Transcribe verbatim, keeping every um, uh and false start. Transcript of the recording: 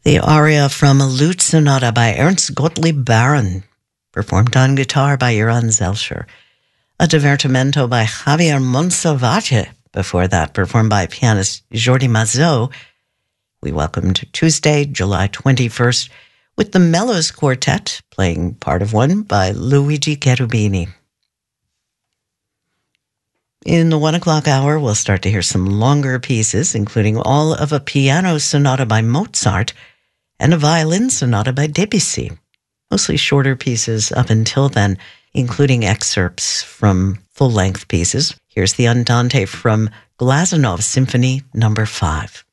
The aria from a lute sonata by Ernst Gottlieb Baron, performed on guitar by Johann Zelscher. A divertimento by Javier Monsalvate, before that performed by pianist Jordi Mazot. We welcomed Tuesday, July twenty-first, with the Mellows Quartet, playing part of one by Luigi Cherubini. In the one o'clock hour, we'll start to hear some longer pieces, including all of a piano sonata by Mozart and a violin sonata by Debussy. Mostly shorter pieces up until then, including excerpts from full-length pieces. Here's the Andante from Glazunov Symphony Number five.